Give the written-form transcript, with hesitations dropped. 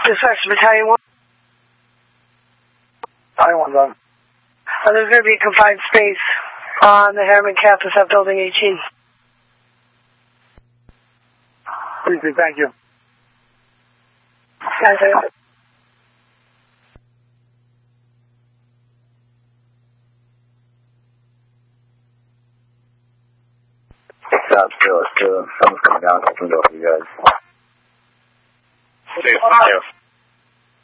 Dispatch Battalion 1. Battalion 1's on. There's going to be a confined space on the Harriman campus at Building 18. Please do, thank you. Stop, still. Someone's coming down, open the door for you guys. Okay,